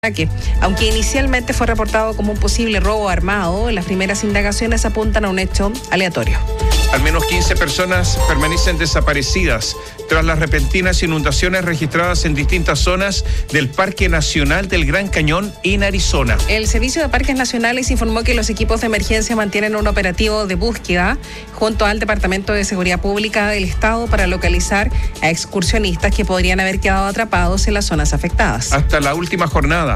ataque. Aunque inicialmente fue reportado como un posible robo armado, las primeras indagaciones apuntan a un hecho aleatorio. Al menos 15 personas permanecen desaparecidas tras las repentinas inundaciones registradas en distintas zonas del Parque Nacional del Gran Cañón en Arizona. El Servicio de Parques Nacionales informó que los equipos de emergencia mantienen un operativo de búsqueda junto al Departamento de Seguridad Pública del Estado para localizar a excursionistas que podrían haber quedado atrapados en las zonas afectadas. Hasta la última jornada,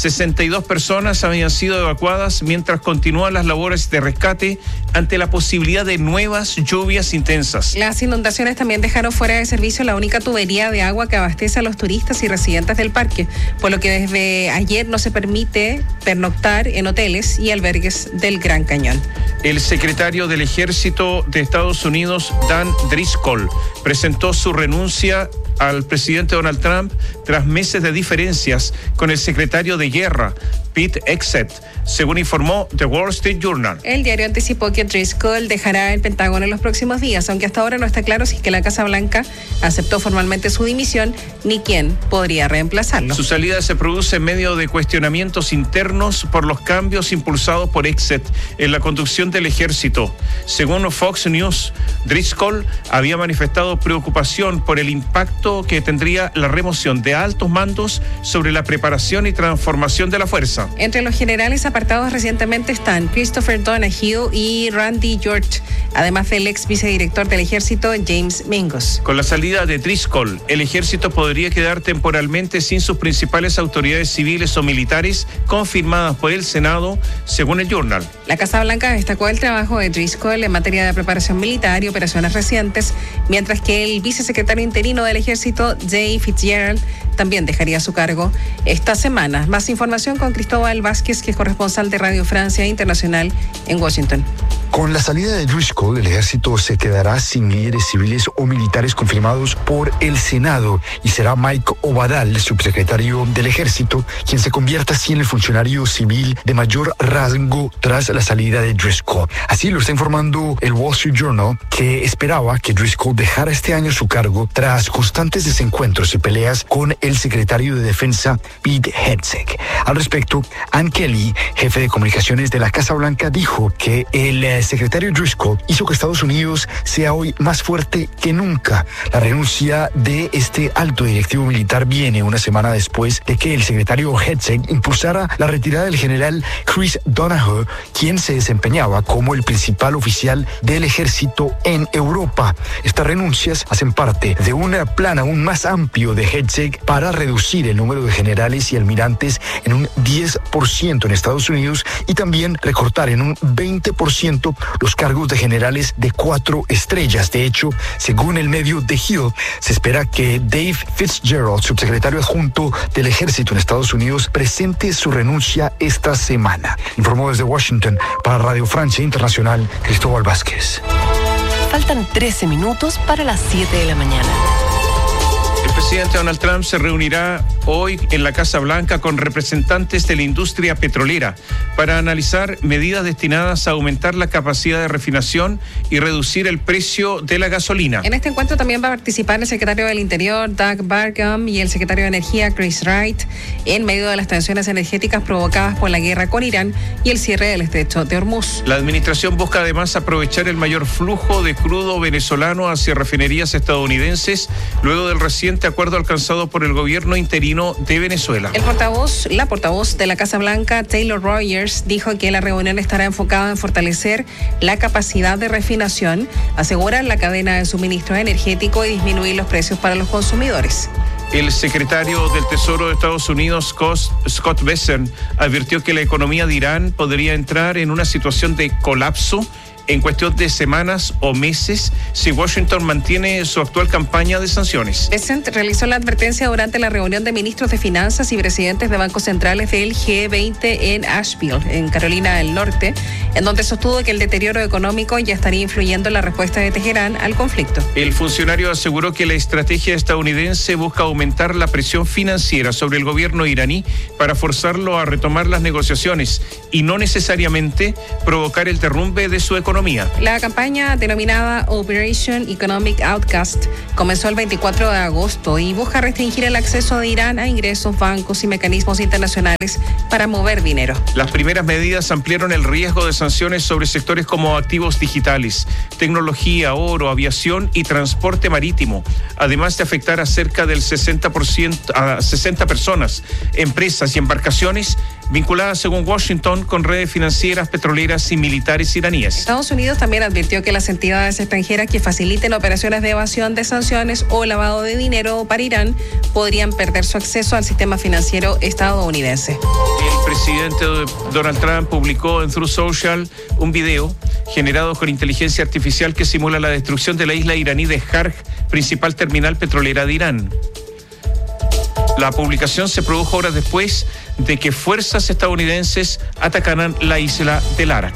62 personas habían sido evacuadas mientras continúan las labores de rescate ante la posibilidad de nuevas lluvias intensas. Las inundaciones también dejaron fuera de servicio la única tubería de agua que abastece a los turistas y residentes del parque, por lo que desde ayer no se permite pernoctar en hoteles y albergues del Gran Cañón. El secretario del Ejército de Estados Unidos, Dan Driscoll, presentó su renuncia al presidente Donald Trump tras meses de diferencias con el secretario de Guerra, Pete Hegseth, según informó The Wall Street Journal. El diario anticipó que Driscoll dejará el Pentágono en los próximos días, aunque hasta ahora no está claro si es que la Casa Blanca aceptó formalmente su dimisión ni quién podría reemplazarlo. Su salida se produce en medio de cuestionamientos internos por los cambios impulsados por Hegseth en la conducción del ejército. Según Fox News, Driscoll había manifestado preocupación por el impacto que tendría la remoción de altos mandos sobre la preparación y transformación de la fuerza. Entre los generales apartados recientemente están Christopher Donahue y Randy George, además del ex vicedirector del ejército James Mingus. Con la salida de Driscoll, el ejército podría quedar temporalmente sin sus principales autoridades civiles o militares confirmadas por el Senado, según el Journal. La Casa Blanca destacó el trabajo de Driscoll en materia de preparación militar y operaciones recientes, mientras que el vicesecretario interino del ejército, Jay Fitzgerald, también dejaría su cargo esta semana. Más información con Cristóbal Vázquez, que es corresponsal de Radio Francia Internacional en Washington. Con la salida de Driscoll, el ejército se quedará sin líderes civiles o militares confirmados por el Senado y será Mike Obadal, el subsecretario del ejército, quien se convierta así en el funcionario civil de mayor rango tras la salida de Driscoll. Así lo está informando el Wall Street Journal, que esperaba que Driscoll dejara este año su cargo tras constantes desencuentros y peleas con el secretario de Defensa, Pete Hegseth. Al respecto, Ann Kelly, jefe de comunicaciones de la Casa Blanca, dijo que el secretario Driscoll hizo que Estados Unidos sea hoy más fuerte que nunca. La renuncia de este alto directivo militar viene una semana después de que el secretario Hegseth impulsara la retirada del general Chris Donahue, quien se desempeñaba como el principal oficial del ejército en Europa. Estas renuncias hacen parte de un plan aún más amplio de Hegseth para reducir el número de generales y almirantes en un 10% en Estados Unidos y también recortar en un 20% los cargos de generales de 4 estrellas. De hecho, según el medio The Hill, se espera que Dave Fitzgerald, subsecretario adjunto del ejército en Estados Unidos, presente su renuncia esta semana. Informó desde Washington para Radio Francia Internacional, Cristóbal Vázquez. Faltan 13 minutos para las 7 de la mañana. El presidente Donald Trump se reunirá hoy en la Casa Blanca con representantes de la industria petrolera para analizar medidas destinadas a aumentar la capacidad de refinación y reducir el precio de la gasolina. En este encuentro también va a participar el secretario del Interior, Doug Burgum, y el secretario de Energía, Chris Wright, en medio de las tensiones energéticas provocadas por la guerra con Irán y el cierre del estrecho de Hormuz. La administración busca además aprovechar el mayor flujo de crudo venezolano hacia refinerías estadounidenses luego del reciente acuerdo alcanzado por el gobierno interino de Venezuela. La portavoz de la Casa Blanca, Taylor Rogers, dijo que la reunión estará enfocada en fortalecer la capacidad de refinación, asegurar la cadena de suministro energético y disminuir los precios para los consumidores. El secretario del Tesoro de Estados Unidos, Scott Bessent, advirtió que la economía de Irán podría entrar en una situación de colapso en cuestión de semanas o meses si Washington mantiene su actual campaña de sanciones. Bessent realizó la advertencia durante la reunión de ministros de finanzas y presidentes de bancos centrales del G20 en Asheville, en Carolina del Norte, en donde sostuvo que el deterioro económico ya estaría influyendo en la respuesta de Teherán al conflicto. El funcionario aseguró que la estrategia estadounidense busca aumentar la presión financiera sobre el gobierno iraní para forzarlo a retomar las negociaciones y no necesariamente provocar el derrumbe de su economía. economía. La campaña denominada Operation Economic Outcast comenzó el 24 de agosto y busca restringir el acceso de Irán a ingresos, bancos y mecanismos internacionales para mover dinero. Las primeras medidas ampliaron el riesgo de sanciones sobre sectores como activos digitales, tecnología, oro, aviación y transporte marítimo, además de afectar a cerca del 60% a 60 personas, empresas y embarcaciones vinculadas, según Washington, con redes financieras, petroleras y militares iraníes. Estados Unidos también advirtió que las entidades extranjeras que faciliten operaciones de evasión de sanciones o lavado de dinero para Irán podrían perder su acceso al sistema financiero estadounidense. El presidente Donald Trump publicó en Truth Social un video generado con inteligencia artificial que simula la destrucción de la isla iraní de Sharjah, principal terminal petrolera de Irán. La publicación se produjo horas después de que fuerzas estadounidenses atacaran la isla del Arak.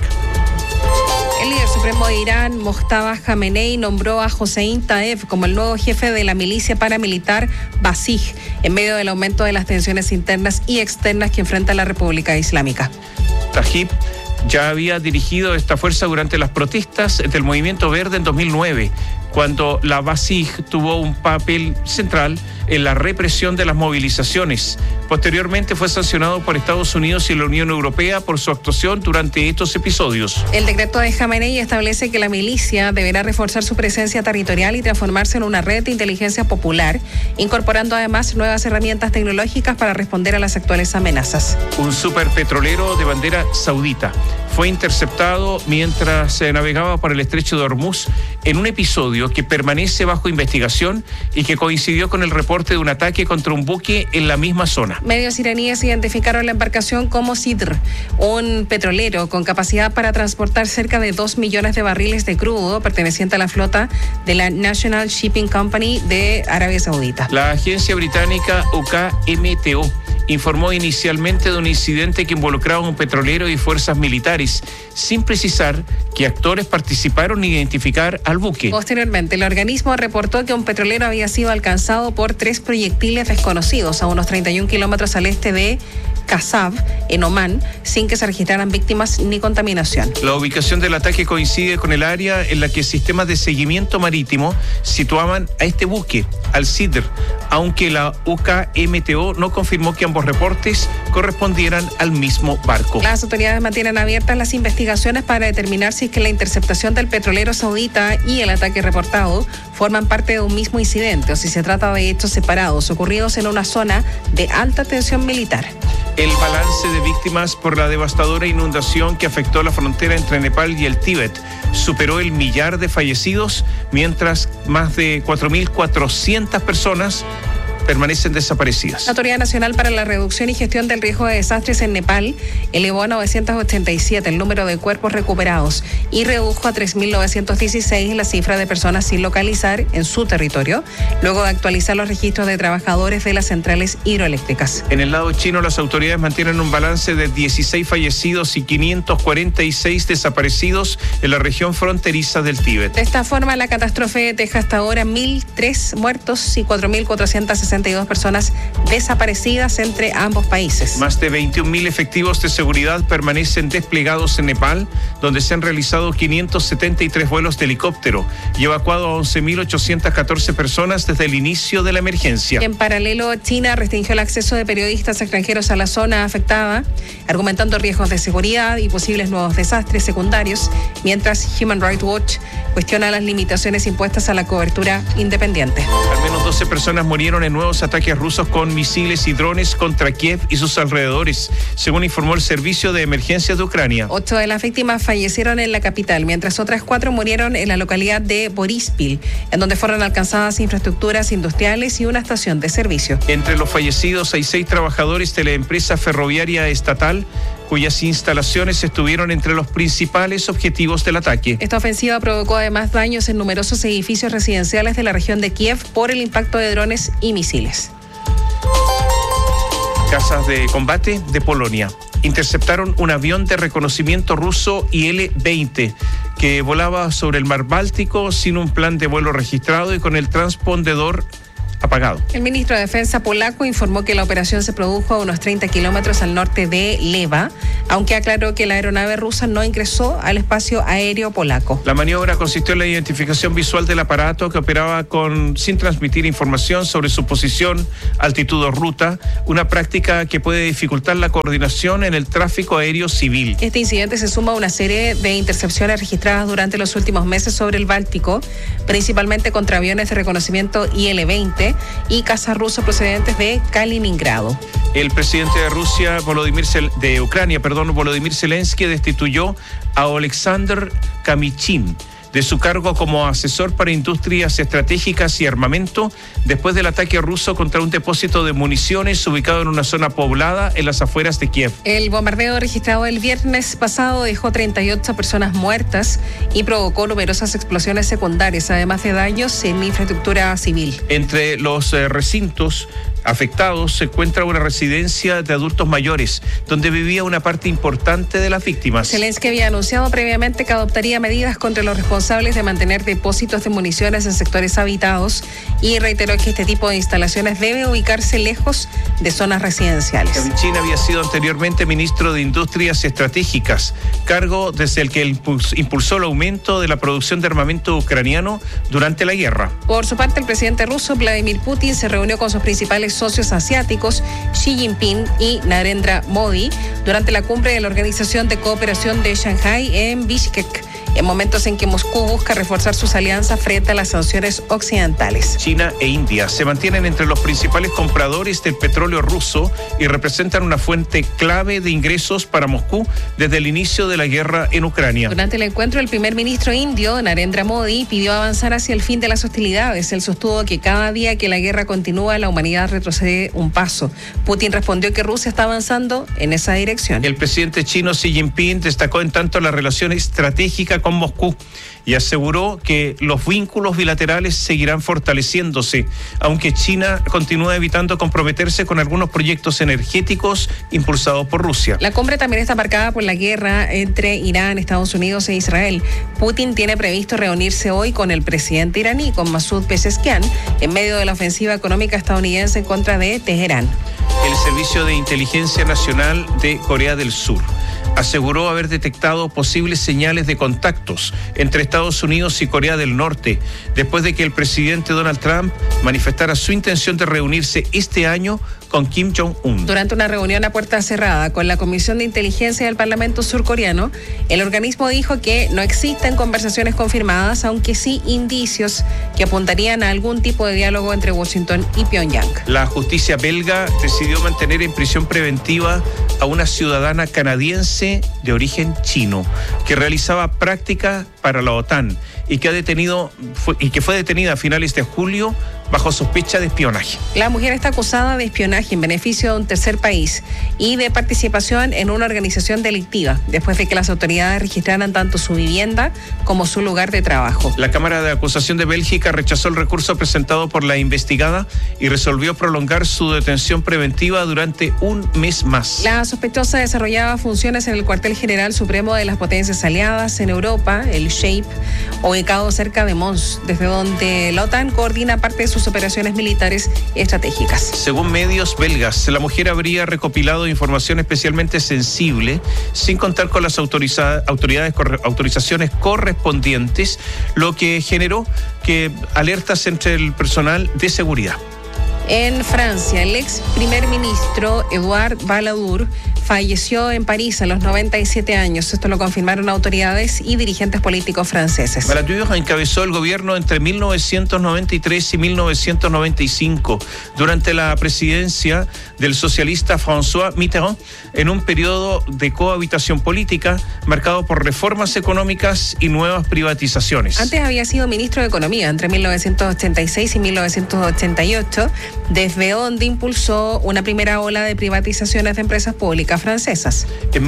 El líder supremo de Irán, Mojtaba Khamenei, nombró a Hossein Taeb como el nuevo jefe de la milicia paramilitar Basij, en medio del aumento de las tensiones internas y externas que enfrenta la República Islámica. Taib ya había dirigido esta fuerza durante las protestas del Movimiento Verde en 2009, cuando la Basij tuvo un papel central en la represión de las movilizaciones. Posteriormente fue sancionado por Estados Unidos y la Unión Europea por su actuación durante estos episodios. El decreto de Khamenei establece que la milicia deberá reforzar su presencia territorial y transformarse en una red de inteligencia popular, incorporando además nuevas herramientas tecnológicas para responder a las actuales amenazas. Un superpetrolero de bandera saudita fue interceptado mientras se navegaba por el estrecho de Hormuz en un episodio que permanece bajo investigación y que coincidió con el reporte de un ataque contra un buque en la misma zona. Medios iraníes identificaron la embarcación como Sidr, un petrolero con capacidad para transportar cerca de 2 millones de barriles de crudo perteneciente a la flota de la National Shipping Company de Arabia Saudita. La agencia británica UKMTO informó inicialmente de un incidente que involucraba a un petrolero y fuerzas militares, sin precisar qué actores participaron ni identificar al buque. Posteriormente, el organismo reportó que un petrolero había sido alcanzado por 3 proyectiles desconocidos a unos 31 kilómetros al este de Kasab, en Omán, sin que se registraran víctimas ni contaminación. La ubicación del ataque coincide con el área en la que sistemas de seguimiento marítimo situaban a este buque, al Sidr, aunque la UKMTO no confirmó que ambos reportes correspondieran al mismo barco. Las autoridades mantienen abiertas las investigaciones para determinar si es que la interceptación del petrolero saudita y el ataque reportado forman parte de un mismo incidente o si se trata de hechos separados ocurridos en una zona de alta tensión militar. El balance de víctimas por la devastadora inundación que afectó la frontera entre Nepal y el Tíbet superó el 1.000.000 de fallecidos, mientras más de 4.400 personas permanecen desaparecidas. La Autoridad Nacional para la Reducción y Gestión del Riesgo de Desastres en Nepal elevó a 987 el número de cuerpos recuperados y redujo a 3.916 la cifra de personas sin localizar en su territorio, luego de actualizar los registros de trabajadores de las centrales hidroeléctricas. En el lado chino, las autoridades mantienen un balance de 16 fallecidos y 546 desaparecidos en la región fronteriza del Tíbet. De esta forma, la catástrofe deja hasta ahora 1.003 muertos y 4.462 personas desaparecidas entre ambos países. Más de 21.000 efectivos de seguridad permanecen desplegados en Nepal, donde se han realizado 573 vuelos de helicóptero y evacuado a 11.814 personas desde el inicio de la emergencia. En paralelo, China restringió el acceso de periodistas extranjeros a la zona afectada, argumentando riesgos de seguridad y posibles nuevos desastres secundarios, mientras Human Rights Watch cuestiona las limitaciones impuestas a la cobertura independiente. Al menos 12 personas murieron en nuevos ataques rusos con misiles y drones contra Kiev y sus alrededores, según informó el Servicio de Emergencias de Ucrania. 8 de las víctimas fallecieron en la capital, mientras otras 4 murieron en la localidad de Borispil, en donde fueron alcanzadas infraestructuras industriales y una estación de servicio. Entre los fallecidos hay 6 trabajadores de la empresa ferroviaria estatal, cuyas instalaciones estuvieron entre los principales objetivos del ataque. Esta ofensiva provocó además daños en numerosos edificios residenciales de la región de Kiev por el impacto de drones y misiles. Casas de combate de Polonia interceptaron un avión de reconocimiento ruso Il-20 que volaba sobre el mar Báltico sin un plan de vuelo registrado y con el transpondedor apagado. El ministro de Defensa polaco informó que la operación se produjo a unos 30 kilómetros al norte de Leva, aunque aclaró que la aeronave rusa no ingresó al espacio aéreo polaco. La maniobra consistió en la identificación visual del aparato que operaba sin transmitir información sobre su posición, altitud o ruta, una práctica que puede dificultar la coordinación en el tráfico aéreo civil. Este incidente se suma a una serie de intercepciones registradas durante los últimos meses sobre el Báltico, principalmente contra aviones de reconocimiento IL-20 y cazas rusos procedentes de Kaliningrado. El presidente de Ucrania, Volodymyr Zelensky, destituyó a Oleksandr Kamychin de su cargo como asesor para industrias estratégicas y armamento después del ataque ruso contra un depósito de municiones ubicado en una zona poblada en las afueras de Kiev. El bombardeo registrado el viernes pasado dejó 38 personas muertas y provocó numerosas explosiones secundarias, además de daños en infraestructura civil. Entre los recintos afectados se encuentra una residencia de adultos mayores, donde vivía una parte importante de las víctimas. Zelensky había anunciado previamente que adoptaría medidas contra los responsables de mantener depósitos de municiones en sectores habitados y reiteró que este tipo de instalaciones debe ubicarse lejos de zonas residenciales. Kamychin había sido anteriormente ministro de Industrias Estratégicas, cargo desde el que impulsó el aumento de la producción de armamento ucraniano durante la guerra. Por su parte, el presidente ruso Vladimir Putin se reunió con sus principales socios asiáticos, Xi Jinping y Narendra Modi, durante la cumbre de la Organización de Cooperación de Shanghái en Bishkek, en momentos en que Moscú busca reforzar sus alianzas frente a las sanciones occidentales. China e India se mantienen entre los principales compradores del petróleo ruso y representan una fuente clave de ingresos para Moscú desde el inicio de la guerra en Ucrania. Durante el encuentro, el primer ministro indio, Narendra Modi, pidió avanzar hacia el fin de las hostilidades. Él sostuvo que cada día que la guerra continúa, la humanidad retrocede un paso. Putin respondió que Rusia está avanzando en esa dirección. El presidente chino Xi Jinping destacó en tanto la relación estratégica con Moscú y aseguró que los vínculos bilaterales seguirán fortaleciéndose, aunque China continúa evitando comprometerse con algunos proyectos energéticos impulsados por Rusia. La cumbre también está marcada por la guerra entre Irán, Estados Unidos e Israel. Putin tiene previsto reunirse hoy con el presidente iraní, con Masoud Pezeshkian, en medio de la ofensiva económica estadounidense en contra de Teherán. El Servicio de Inteligencia Nacional de Corea del Sur aseguró haber detectado posibles señales de contactos entre Estados Unidos y Corea del Norte, después de que el presidente Donald Trump manifestara su intención de reunirse este año con Kim Jong-un. Durante una reunión a puerta cerrada con la Comisión de Inteligencia del Parlamento surcoreano, el organismo dijo que no existen conversaciones confirmadas, aunque sí indicios que apuntarían a algún tipo de diálogo entre Washington y Pyongyang. La justicia belga decidió mantener en prisión preventiva a una ciudadana canadiense de origen chino que realizaba prácticas para la OTAN y que fue detenida a finales de julio bajo sospecha de espionaje. La mujer está acusada de espionaje en beneficio de un tercer país y de participación en una organización delictiva, después de que las autoridades registraran tanto su vivienda como su lugar de trabajo. La Cámara de Acusación de Bélgica rechazó el recurso presentado por la investigada y resolvió prolongar su detención preventiva durante un mes más. La sospechosa desarrollaba funciones en el cuartel general supremo de las potencias aliadas en Europa, el SHAPE, ubicado cerca de Mons, desde donde la OTAN coordina parte de sus operaciones militares estratégicas. Según medios belgas, la mujer habría recopilado información especialmente sensible sin contar con las autorizaciones correspondientes, lo que generó alertas entre el personal de seguridad. En Francia, el ex primer ministro Edouard Balladur falleció en París a los 97 años. Esto lo confirmaron autoridades y dirigentes políticos franceses. Balladur encabezó el gobierno entre 1993 y 1995, durante la presidencia del socialista François Mitterrand, en un periodo de cohabitación política marcado por reformas económicas y nuevas privatizaciones. Antes había sido ministro de Economía entre 1986 y 1988, desde donde impulsó una primera ola de privatizaciones de empresas públicas francesas. En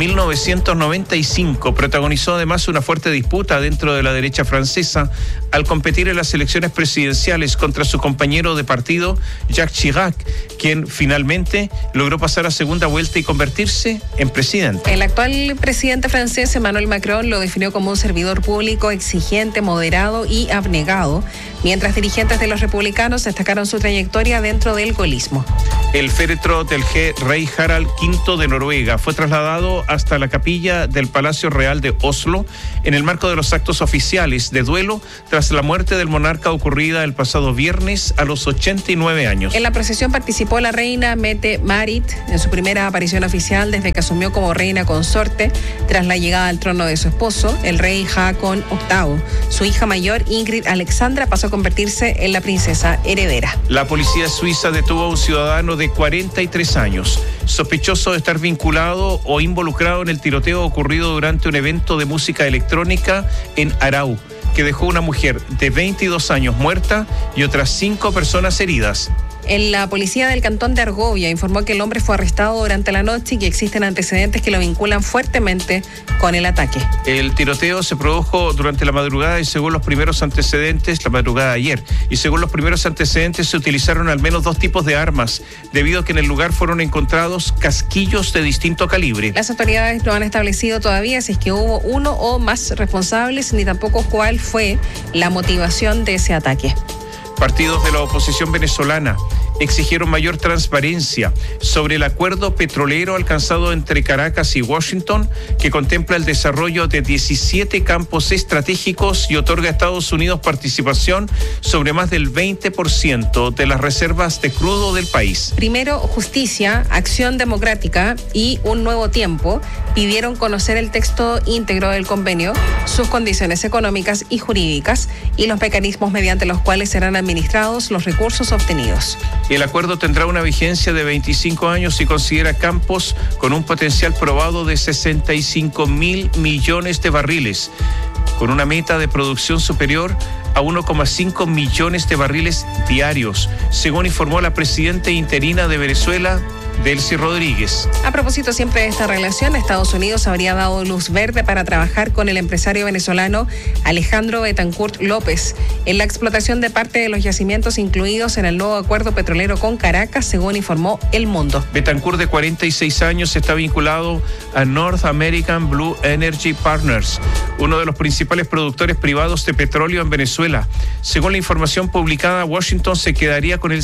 1995 protagonizó además una fuerte disputa dentro de la derecha francesa al competir en las elecciones presidenciales contra su compañero de partido, Jacques Chirac, quien finalmente logró pasar a segunda vuelta y convertirse en presidente. El actual presidente francés, Emmanuel Macron, lo definió como un servidor público exigente, moderado y abnegado, mientras dirigentes de los republicanos destacaron su trayectoria dentro del gaullismo. El féretro del rey Harald V de Noruega fue trasladado hasta la capilla del Palacio Real de Oslo en el marco de los actos oficiales de duelo tras la muerte del monarca ocurrida el pasado viernes a los 89 años. En la procesión participó la reina Mette-Marit en su primera aparición oficial desde que asumió como reina consorte tras la llegada al trono de su esposo, el rey Haakon VIII. Su hija mayor, Ingrid Alexandra, pasó a convertirse en la princesa heredera. La policía suiza detuvo a un ciudadano de 43 años, sospechoso de estar vinculado o involucrado en el tiroteo ocurrido durante un evento de música electrónica en Aarau, que dejó una mujer de 22 años muerta y otras 5 personas heridas. La policía del cantón de Argovia informó que el hombre fue arrestado durante la noche y que existen antecedentes que lo vinculan fuertemente con el ataque. El tiroteo se produjo durante la madrugada y según los primeros antecedentes, la madrugada de ayer, y según los primeros antecedentes se utilizaron al menos 2 tipos de armas, debido a que en el lugar fueron encontrados casquillos de distinto calibre. Las autoridades no han establecido todavía si es que hubo uno o más responsables, ni tampoco cuál fue la motivación de ese ataque. Partidos de la oposición venezolana exigieron mayor transparencia sobre el acuerdo petrolero alcanzado entre Caracas y Washington, que contempla el desarrollo de 17 campos estratégicos y otorga a Estados Unidos participación sobre más del 20% de las reservas de crudo del país. Primero, Justicia, Acción Democrática y Un Nuevo Tiempo pidieron conocer el texto íntegro del convenio, sus condiciones económicas y jurídicas y los mecanismos mediante los cuales serán administrados los recursos obtenidos. El acuerdo tendrá una vigencia de 25 años y considera campos con un potencial probado de 65.000 millones de barriles, con una meta de producción superior a 1,5 millones de barriles diarios, según informó la presidenta interina de Venezuela, Delcy Rodríguez. A propósito siempre de esta relación, Estados Unidos habría dado luz verde para trabajar con el empresario venezolano Alejandro Betancourt López en la explotación de parte de los yacimientos incluidos en el nuevo acuerdo petrolero con Caracas, según informó El Mundo. Betancourt, de 46 años, está vinculado a North American Blue Energy Partners, uno de los principales productores privados de petróleo en Venezuela. Según la información publicada, Washington se quedaría con el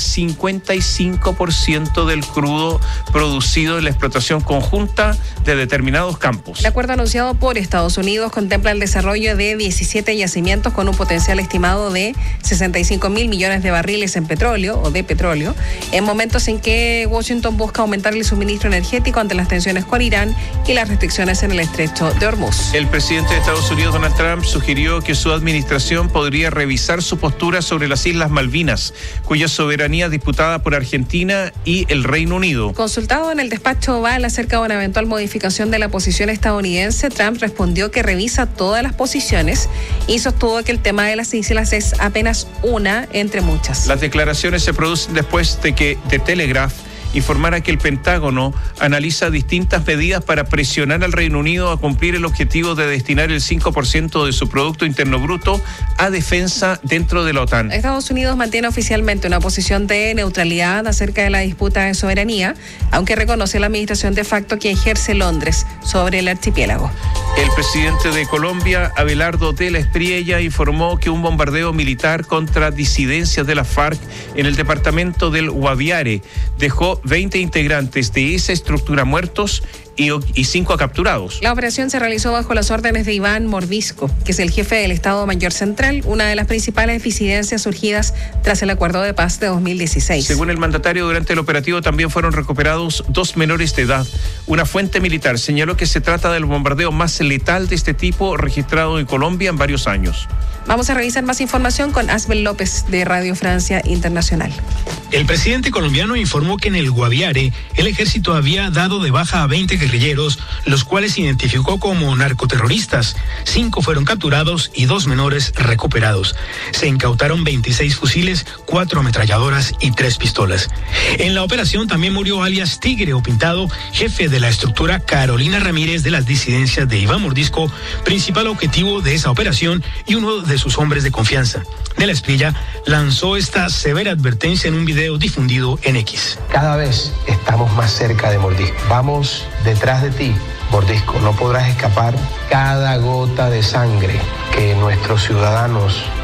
55% del crudo producido en la explotación conjunta de determinados campos. El acuerdo anunciado por Estados Unidos contempla el desarrollo de 17 yacimientos con un potencial estimado de 65.000 millones de barriles en petróleo o de petróleo, en momentos en que Washington busca aumentar el suministro energético ante las tensiones con Irán y las restricciones en el estrecho de Hormuz. El presidente de Estados Unidos, Donald Trump, sugirió que su administración podría revisar su postura sobre las Islas Malvinas, cuya soberanía es disputada por Argentina y el Reino Unido. Consultado en el despacho Oval acerca de una eventual modificación de la posición estadounidense, Trump respondió que revisa todas las posiciones y sostuvo que el tema de las islas es apenas una entre muchas. Las declaraciones se producen después de que The Telegraph informara que el Pentágono analiza distintas medidas para presionar al Reino Unido a cumplir el objetivo de destinar el 5% de su Producto Interno Bruto a defensa dentro de la OTAN. Estados Unidos mantiene oficialmente una posición de neutralidad acerca de la disputa de soberanía, aunque reconoce la administración de facto que ejerce Londres sobre el archipiélago. El presidente de Colombia, Abelardo de la Espriella, informó que un bombardeo militar contra disidencias de la FARC en el departamento del Guaviare dejó 20 integrantes de esa estructura muertos y 5 capturados. La operación se realizó bajo las órdenes de Iván Mordisco, que es el jefe del Estado Mayor Central, una de las principales disidencias surgidas tras el Acuerdo de Paz de 2016. Según el mandatario, durante el operativo también fueron recuperados 2 menores de edad. Una fuente militar señaló que se trata del bombardeo más letal de este tipo registrado en Colombia en varios años. Vamos a revisar más información con Asbel López de Radio Francia Internacional. El presidente colombiano informó que en el Guaviare el ejército había dado de baja a 20 guerrilleros, los cuales identificó como narcoterroristas. 5 fueron capturados y 2 menores recuperados. Se incautaron 26 fusiles, 4 ametralladoras y 3 pistolas. En la operación también murió alias Tigre o Pintado, jefe de la estructura Carolina Ramírez de las disidencias de Iván Mordisco, principal objetivo de esa operación y uno de sus hombres de confianza. De la Espriella lanzó esta severa advertencia en un video difundido en X. Cada vez estamos más cerca de Mordisco. Vamos detrás de ti, Mordisco. No podrás escapar. Cada gota de sangre que nuestros ciudadanos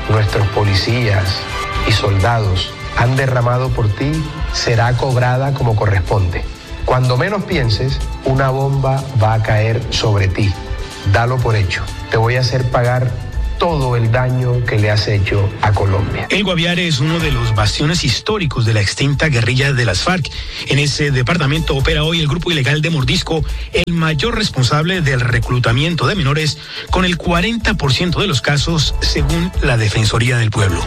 nuestros policías y soldados han derramado por ti será cobrada como corresponde. Cuando menos pienses, una bomba va a caer sobre ti. Dalo por hecho. Te voy a hacer pagar todo el daño que le has hecho a Colombia. El Guaviare es uno de los bastiones históricos de la extinta guerrilla de las FARC. En ese departamento opera hoy el grupo ilegal de Mordisco, el mayor responsable del reclutamiento de menores, con el 40% de los casos, según la Defensoría del Pueblo.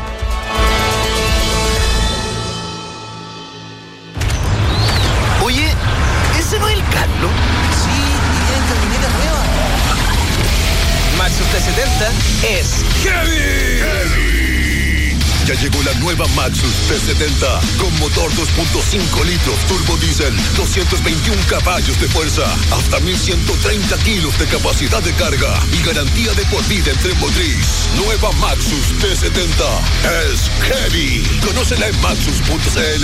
Oye, ¿ese no es el Carlos? Sí, y en camioneta nueva. Maxus T70 es Heavy. Ya llegó la nueva Maxus T70 con motor 2.5 litros turbo diésel, 221 caballos de fuerza, hasta 1.130 kilos de capacidad de carga y garantía de por vida en tren motriz. Nueva Maxus T70 es Heavy. Conócela en maxus.cl.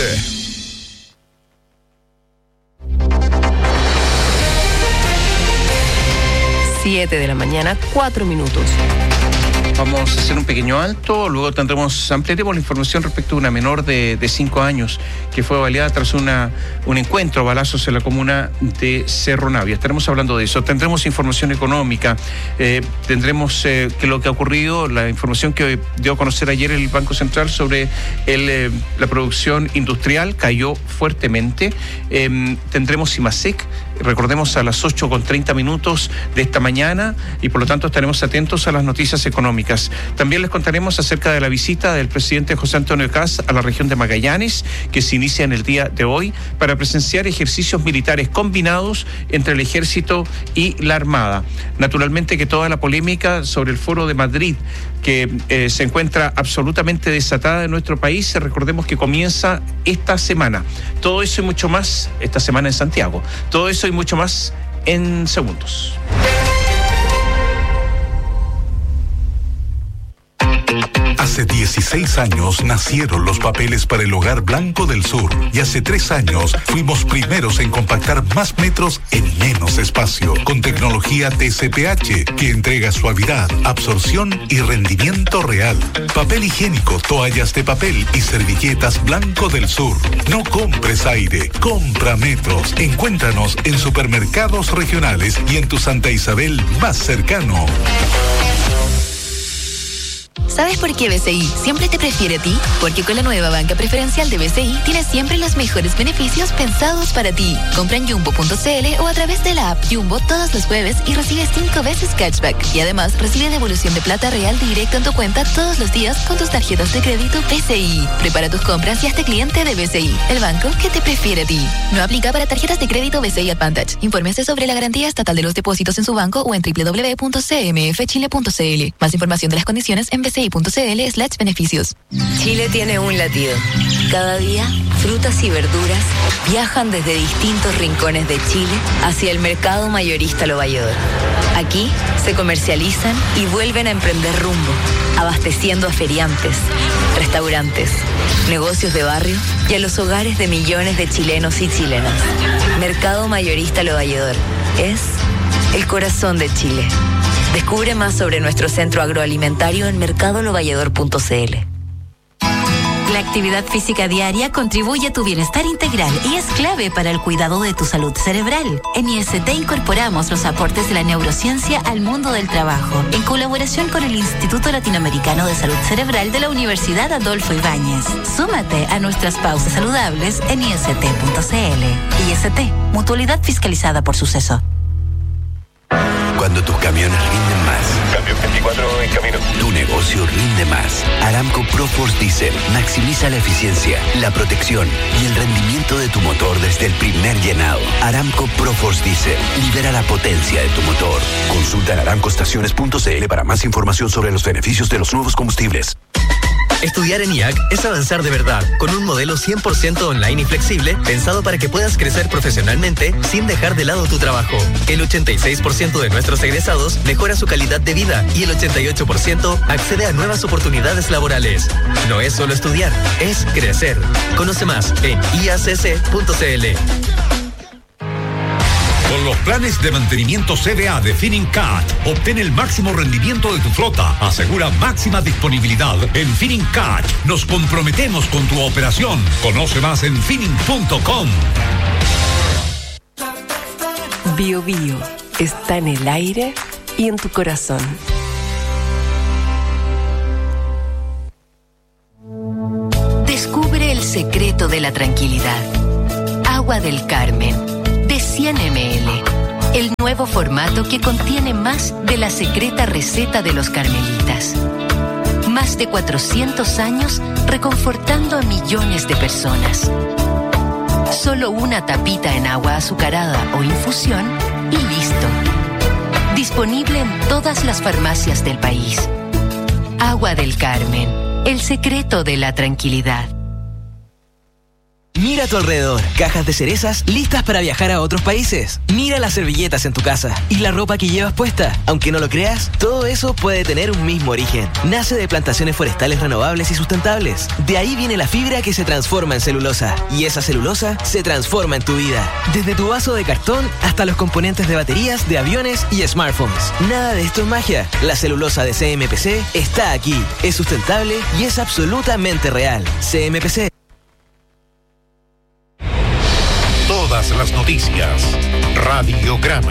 7 de la mañana, 4 minutos. Vamos a hacer un pequeño alto, luego ampliaremos la información respecto a una menor de 5 años que fue baleada tras un encuentro a balazos en la comuna de Cerro Navia. Estaremos hablando de eso. Tendremos información económica, tendremos lo que ha ocurrido, la información que dio a conocer ayer el Banco Central sobre la producción industrial, cayó fuertemente. Tendremos IMASEC, recordemos, a las 8:30 de esta mañana, y por lo tanto estaremos atentos a las noticias económicas. También les contaremos acerca de la visita del presidente José Antonio Kast a la región de Magallanes, que se inicia en el día de hoy para presenciar ejercicios militares combinados entre el Ejército y la Armada. Naturalmente que toda la polémica sobre el Foro de Madrid, que se encuentra absolutamente desatada en nuestro país, recordemos que comienza esta semana. Todo eso y mucho más esta semana en Santiago. Todo eso y mucho más en segundos. Hace 16 años nacieron los papeles para el Hogar Blanco del Sur y hace 3 años fuimos primeros en compactar más metros en menos espacio con tecnología TCPH que entrega suavidad, absorción y rendimiento real. Papel higiénico, toallas de papel y servilletas Blanco del Sur. No compres aire, compra metros. Encuéntranos en supermercados regionales y en tu Santa Isabel más cercano. ¿Sabes por qué BCI siempre te prefiere a ti? Porque con la nueva banca preferencial de BCI tienes siempre los mejores beneficios pensados para ti. Compra en Jumbo.cl o a través de la app Jumbo todos los jueves y recibe 5 veces cashback. Y además recibe devolución de plata real directo en tu cuenta todos los días con tus tarjetas de crédito BCI. Prepara tus compras y hazte cliente de BCI, el banco que te prefiere a ti. No aplica para tarjetas de crédito BCI Advantage. Infórmese sobre la garantía estatal de los depósitos en su banco o en www.cmfchile.cl. Más información de las condiciones en BCI.cl/beneficios. Chile tiene un latido. Cada día, frutas y verduras viajan desde distintos rincones de Chile hacia el mercado mayorista Lo Valledor. Aquí se comercializan y vuelven a emprender rumbo, abasteciendo a feriantes, restaurantes, negocios de barrio y a los hogares de millones de chilenos y chilenas. Mercado mayorista Lo Valledor es el corazón de Chile. Descubre más sobre nuestro centro agroalimentario en mercadolovalledor.cl. La actividad física diaria contribuye a tu bienestar integral y es clave para el cuidado de tu salud cerebral. En IST incorporamos los aportes de la neurociencia al mundo del trabajo, en colaboración con el Instituto Latinoamericano de Salud Cerebral de la Universidad Adolfo Ibáñez. Súmate a nuestras pausas saludables en ist.cl. IST, mutualidad fiscalizada por Suceso. Cuando tus camiones rinden más. Cambio 24 en camino. Tu negocio rinde más. Aramco ProForce Diesel maximiza la eficiencia, la protección y el rendimiento de tu motor desde el primer llenado. Aramco ProForce Diesel libera la potencia de tu motor. Consulta en aramcoestaciones.cl para más información sobre los beneficios de los nuevos combustibles. Estudiar en IAC es avanzar de verdad, con un modelo 100% online y flexible, pensado para que puedas crecer profesionalmente sin dejar de lado tu trabajo. El 86% de nuestros egresados mejora su calidad de vida y el 88% accede a nuevas oportunidades laborales. No es solo estudiar, es crecer. Conoce más en iacc.cl. Con los planes de mantenimiento CBA de Finincat, obtén el máximo rendimiento de tu flota. Asegura máxima disponibilidad en Finincat. Nos comprometemos con tu operación. Conoce más en Finin.com. Bio Bio está en el aire y en tu corazón. Descubre el secreto de la tranquilidad. Agua del Carmen, de 100 ml. El nuevo formato que contiene más de la secreta receta de los carmelitas. Más de 400 años reconfortando a millones de personas. Solo una tapita en agua azucarada o infusión y listo. Disponible en todas las farmacias del país. Agua del Carmen, el secreto de la tranquilidad. Mira a tu alrededor, cajas de cerezas listas para viajar a otros países. Mira las servilletas en tu casa y la ropa que llevas puesta. Aunque no lo creas, todo eso puede tener un mismo origen. Nace de plantaciones forestales renovables y sustentables. De ahí viene la fibra que se transforma en celulosa. Y esa celulosa se transforma en tu vida. Desde tu vaso de cartón hasta los componentes de baterías de aviones y smartphones. Nada de esto es magia. La celulosa de CMPC está aquí. Es sustentable y es absolutamente real. CMPC. Todas las noticias. Radiograma.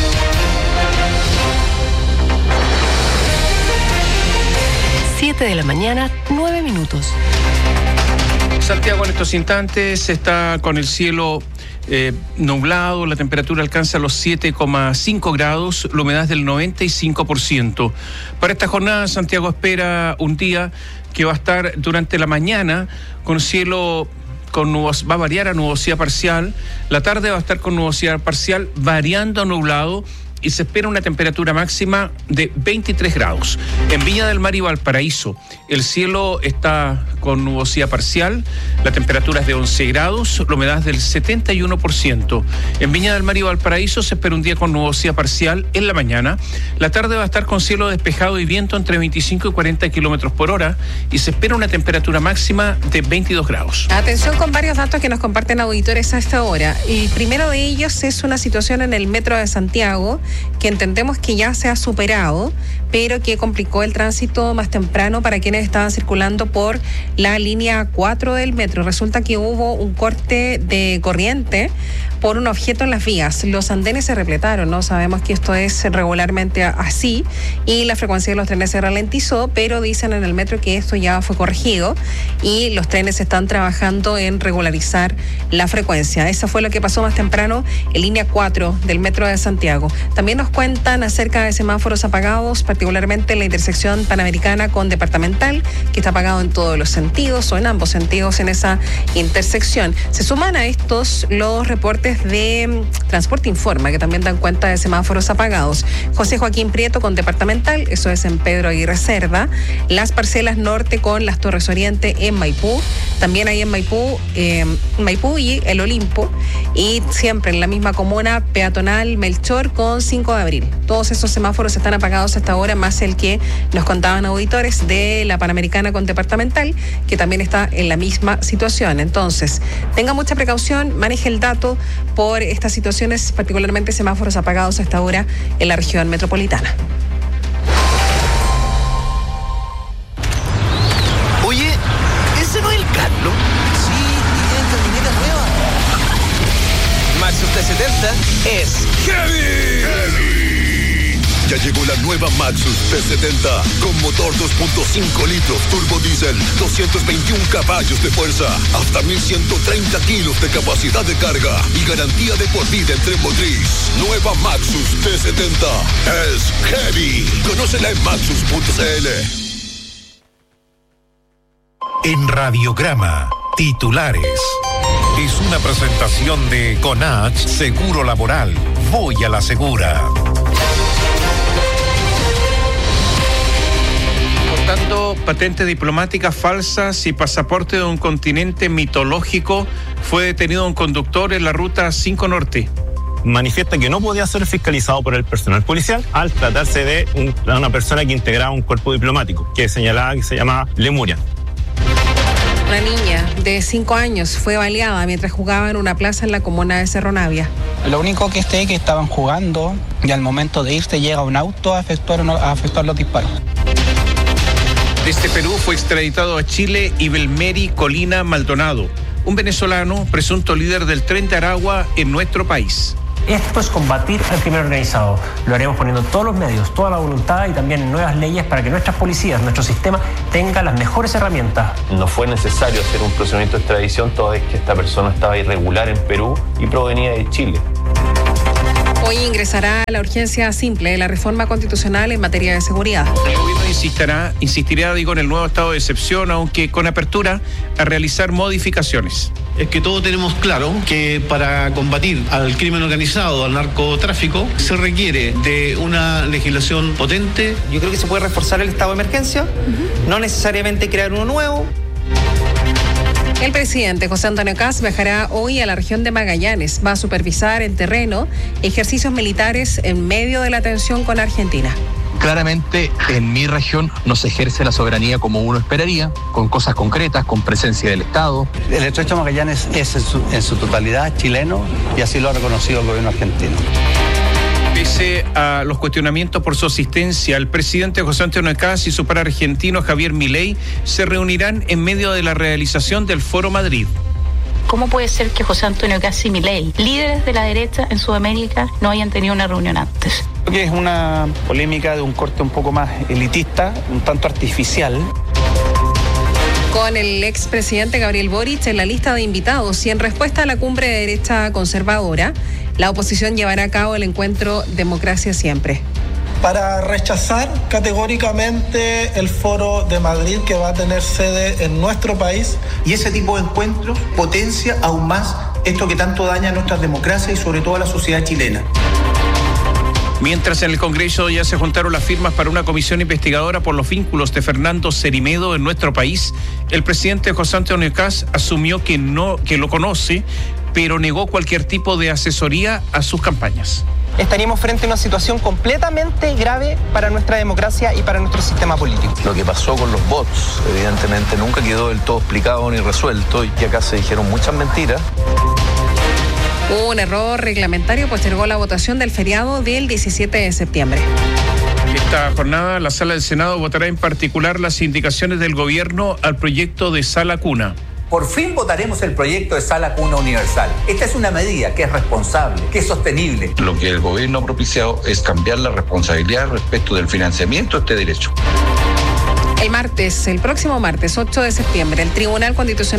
Siete de la mañana, 9 minutos. Santiago en estos instantes está con el cielo nublado, la temperatura alcanza los 7,5 grados, la humedad es del 95%. Para esta jornada, Santiago espera un día que va a estar durante la mañana con cielo va a variar a nubosidad parcial, la tarde va a estar con nubosidad parcial variando a nublado y se espera una temperatura máxima de 23 grados. En Viña del Mar y Valparaíso, el cielo está con nubosidad parcial, la temperatura es de 11 grados, la humedad es del 71%. En Viña del Mar y Valparaíso se espera un día con nubosidad parcial en la mañana, la tarde va a estar con cielo despejado y viento entre 25 y 40 kilómetros por hora y se espera una temperatura máxima de 22 grados. Atención con varios datos que nos comparten auditores a esta hora. El primero de ellos es una situación en el metro de Santiago que entendemos que ya se ha superado, pero que complicó el tránsito más temprano para quienes estaban circulando por la línea 4 del metro. Resulta que hubo un corte de corriente por un objeto en las vías. Los andenes se repletaron, ¿no? Sabemos que esto es regularmente así y la frecuencia de los trenes se ralentizó, pero dicen en el metro que esto ya fue corregido y los trenes están trabajando en regularizar la frecuencia. Eso fue lo que pasó más temprano en línea 4 del metro de Santiago. También nos cuentan acerca de semáforos apagados, particularmente en la intersección Panamericana con Departamental, que está apagado en todos los sentidos o en ambos sentidos en esa intersección. Se suman a estos los reportes de Transporte Informa, que también dan cuenta de semáforos apagados. José Joaquín Prieto con Departamental, eso es en Pedro Aguirre Cerda. Las parcelas norte con las Torres Oriente en Maipú. También hay en Maipú y el Olimpo. Y siempre en la misma comuna peatonal Melchor con 5 de abril. Todos esos semáforos están apagados hasta ahora, más el que nos contaban auditores de la Panamericana con Departamental, que también está en la misma situación. Entonces, tenga mucha precaución, maneje el dato por estas situaciones, particularmente semáforos apagados hasta ahora en la región metropolitana. Oye, ¿ese no es el Carlos? Sí, tiene camioneta nueva. Maxus T70 es Heavy. Ya llegó la nueva Maxus T70 con motor 2.5 litros turbo diésel, 221 caballos de fuerza, hasta 1130 kilos de capacidad de carga y garantía de por vida en tren motriz. Nueva Maxus T70 es Heavy. Conócela en maxus.cl. En Radiograma, titulares. Es una presentación de Conach Seguro Laboral. Voy a la segura. Portando patentes diplomáticas falsas y pasaporte de un continente mitológico, fue detenido un conductor en la ruta 5 Norte. Manifiesta que no podía ser fiscalizado por el personal policial al tratarse de una persona que integraba un cuerpo diplomático, que señalaba que se llamaba Lemuria. Una niña de 5 años fue baleada mientras jugaba en una plaza en la comuna de Cerro Navia. Lo único que sé es que estaban jugando y al momento de irse llega un auto a efectuar los disparos. Desde Perú fue extraditado a Chile Ibelmeri Colina Maldonado, un venezolano presunto líder del Tren de Aragua en nuestro país. Esto es combatir al crimen organizado. Lo haremos poniendo todos los medios, toda la voluntad y también nuevas leyes para que nuestras policías, nuestro sistema, tengan las mejores herramientas. No fue necesario hacer un procedimiento de extradición, toda vez que esta persona estaba irregular en Perú y provenía de Chile. Hoy ingresará la urgencia simple de la reforma constitucional en materia de seguridad. El gobierno insistirá en el nuevo estado de excepción, aunque con apertura a realizar modificaciones. Es que todos tenemos claro que para combatir al crimen organizado, al narcotráfico, se requiere de una legislación potente. Yo creo que se puede reforzar el estado de emergencia, no necesariamente crear uno nuevo. El presidente José Antonio Kast viajará hoy a la región de Magallanes. Va a supervisar en terreno ejercicios militares en medio de la tensión con Argentina. Claramente en mi región no se ejerce la soberanía como uno esperaría, con cosas concretas, con presencia del Estado. El Estrecho de Magallanes es en su totalidad chileno y así lo ha reconocido el gobierno argentino. Pese a los cuestionamientos por su asistencia, el presidente José Antonio Kast y su par argentino Javier Milei se reunirán en medio de la realización del Foro Madrid. ¿Cómo puede ser que José Antonio Kast y Milei, líderes de la derecha en Sudamérica, no hayan tenido una reunión antes? Creo que es una polémica de un corte un poco más elitista, un tanto artificial. Con el expresidente Gabriel Boric en la lista de invitados y en respuesta a la cumbre de derecha conservadora, la oposición llevará a cabo el encuentro Democracia Siempre. Para rechazar categóricamente el Foro de Madrid que va a tener sede en nuestro país. Y ese tipo de encuentros potencia aún más esto que tanto daña a nuestras democracias y sobre todo a la sociedad chilena. Mientras en el Congreso ya se juntaron las firmas para una comisión investigadora por los vínculos de Fernando Cerime en nuestro país, el presidente José Antonio Kast asumió que lo conoce, pero negó cualquier tipo de asesoría a sus campañas. Estaríamos frente a una situación completamente grave para nuestra democracia y para nuestro sistema político. Lo que pasó con los bots, evidentemente, nunca quedó del todo explicado ni resuelto y que acá se dijeron muchas mentiras. Un error reglamentario postergó la votación del feriado del 17 de septiembre. Esta jornada, la Sala del Senado votará en particular las indicaciones del gobierno al proyecto de Sala Cuna. Por fin votaremos el proyecto de Sala Cuna Universal. Esta es una medida que es responsable, que es sostenible. Lo que el gobierno ha propiciado es cambiar la responsabilidad respecto del financiamiento de este derecho. El próximo martes 8 de septiembre, el Tribunal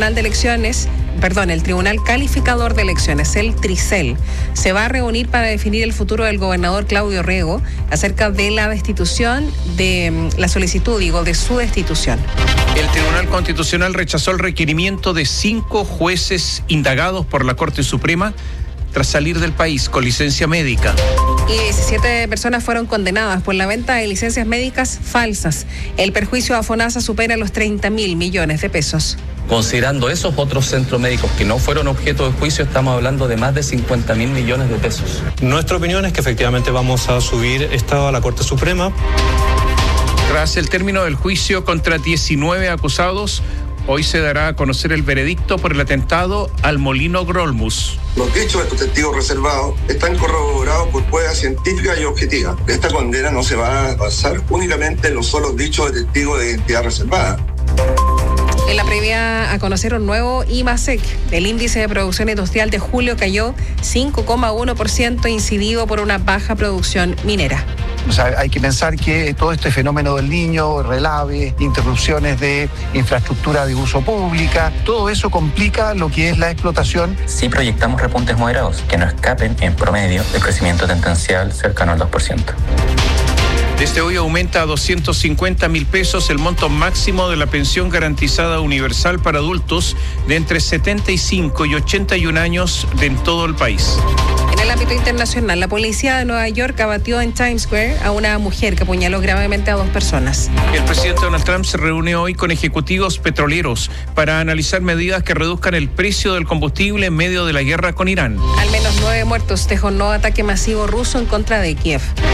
Calificador de Elecciones, el TRICEL, se va a reunir para definir el futuro del gobernador Claudio Rego acerca de la destitución, de la solicitud, de su destitución. El Tribunal Constitucional rechazó el requerimiento de 5 jueces indagados por la Corte Suprema tras salir del país con licencia médica. Y 17 personas fueron condenadas por la venta de licencias médicas falsas. El perjuicio a FONASA supera los 30.000 millones de pesos. Considerando esos otros centros médicos que no fueron objeto de juicio, estamos hablando de más de 50.000 millones de pesos. Nuestra opinión es que efectivamente vamos a subir esto a la Corte Suprema. Tras el término del juicio contra 19 acusados, hoy se dará a conocer el veredicto por el atentado al Molino Grolmus. Los dichos de estos testigos reservados están corroborados por pruebas científicas y objetivas. Esta condena no se va a basar únicamente en los solos dichos de testigos de identidad reservada. En la previa a conocer un nuevo IMASEC, el índice de producción industrial de julio cayó 5,1%, incidido por una baja producción minera. O sea, hay que pensar que todo este fenómeno del Niño, relave, interrupciones de infraestructura de uso pública, todo eso complica lo que es la explotación. Sí proyectamos repuntes moderados que no escapen en promedio del crecimiento tendencial cercano al 2%. Desde hoy aumenta a 250.000 pesos el monto máximo de la pensión garantizada universal para adultos de entre 75 y 81 años en todo el país. En el ámbito internacional, la policía de Nueva York abatió en Times Square a una mujer que apuñaló gravemente a 2 personas. El presidente Donald Trump se reunió hoy con ejecutivos petroleros para analizar medidas que reduzcan el precio del combustible en medio de la guerra con Irán. Al menos 9 muertos dejó un nuevo ataque masivo ruso en contra de Kiev. El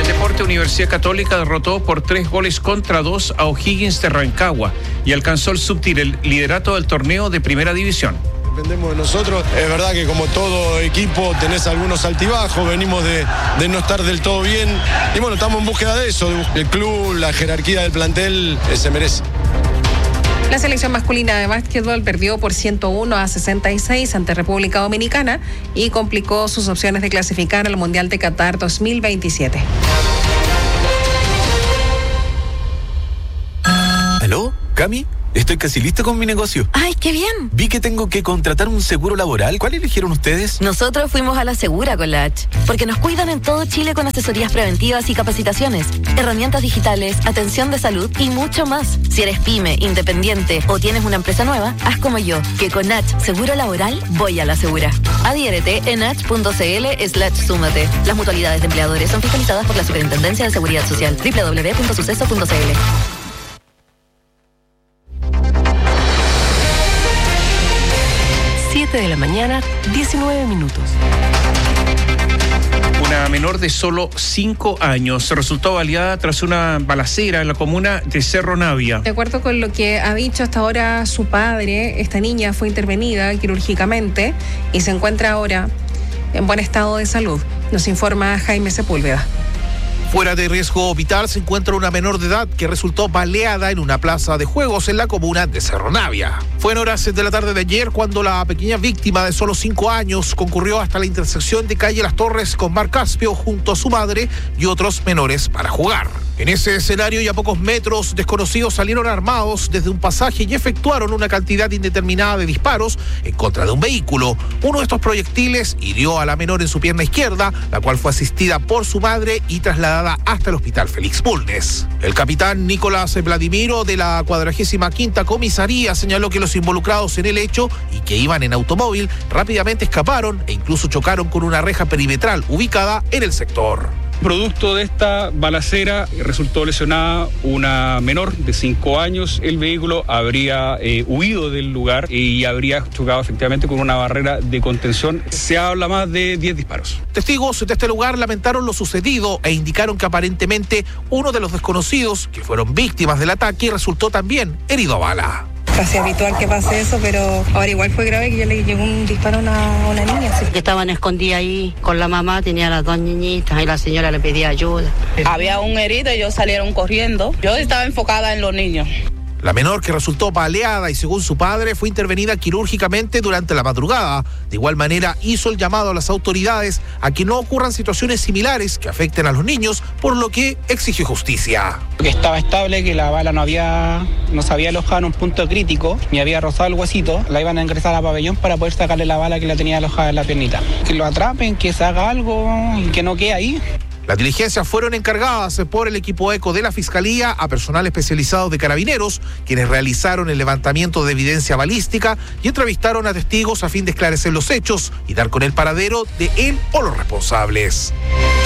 En deporte, Universidad Católica derrotó por 3-2 a O'Higgins de Rancagua y alcanzó el liderato del torneo de Primera División. Dependemos de nosotros. Es verdad que como todo equipo tenés algunos altibajos, venimos de no estar del todo bien y bueno, estamos en búsqueda de eso. El club, la jerarquía del plantel se merece. La selección masculina de básquetbol perdió por 101-66 ante República Dominicana y complicó sus opciones de clasificar al Mundial de Qatar 2027. ¿Aló? ¿Cami? Estoy casi lista con mi negocio. ¡Ay, qué bien! Vi que tengo que contratar un seguro laboral. ¿Cuál eligieron ustedes? Nosotros fuimos a La Segura con la H, porque nos cuidan en todo Chile con asesorías preventivas y capacitaciones, herramientas digitales, atención de salud y mucho más. Si eres pyme, independiente o tienes una empresa nueva, haz como yo, que con H Seguro Laboral voy a La Segura. Adhiérete en h.cl/súmate. Las mutualidades de empleadores son fiscalizadas por la Superintendencia de Seguridad Social. www.suceso.cl. 7 de la mañana, 19 minutos. Una menor de solo 5 años resultó baleada tras una balacera en la comuna de Cerro Navia. De acuerdo con lo que ha dicho hasta ahora su padre, esta niña fue intervenida quirúrgicamente y se encuentra ahora en buen estado de salud. Nos informa Jaime Sepúlveda. Fuera de riesgo vital se encuentra una menor de edad que resultó baleada en una plaza de juegos en la comuna de Cerro Navia. Fue en horas de la tarde de ayer cuando la pequeña víctima de solo 5 años concurrió hasta la intersección de calle Las Torres con Mar Caspio junto a su madre y otros menores para jugar. En ese escenario y a pocos metros, desconocidos salieron armados desde un pasaje y efectuaron una cantidad indeterminada de disparos en contra de un vehículo. Uno de estos proyectiles hirió a la menor en su pierna izquierda, la cual fue asistida por su madre y trasladada hasta el hospital Félix Bulnes. El capitán Nicolás Vladimiro de la 45ª comisaría señaló que los involucrados en el hecho y que iban en automóvil rápidamente escaparon e incluso chocaron con una reja perimetral ubicada en el sector. Producto de esta balacera resultó lesionada una menor de 5 años. El vehículo habría huido del lugar y habría chocado efectivamente con una barrera de contención. Se habla más de 10 disparos. Testigos de este lugar lamentaron lo sucedido e indicaron que aparentemente uno de los desconocidos que fueron víctimas del ataque resultó también herido a bala. Casi habitual que pase eso, pero ahora igual fue grave que ya le llegó un disparo a una niña. ¿Sí? Estaban escondidas ahí con la mamá, tenía las 2 niñitas y la señora le pedía ayuda. Había un herido y ellos salieron corriendo. Yo estaba enfocada en los niños. La menor, que resultó baleada y según su padre fue intervenida quirúrgicamente durante la madrugada. De igual manera hizo el llamado a las autoridades a que no ocurran situaciones similares que afecten a los niños, por lo que exigió justicia. Que estaba estable, que la bala no se había alojado en un punto crítico, ni había rozado el huesito. La iban a ingresar al pabellón para poder sacarle la bala que la tenía alojada en la piernita. Que lo atrapen, que se haga algo y que no quede ahí. Las diligencias fueron encargadas por el equipo ECO de la Fiscalía a personal especializado de Carabineros, quienes realizaron el levantamiento de evidencia balística y entrevistaron a testigos a fin de esclarecer los hechos y dar con el paradero de él o los responsables.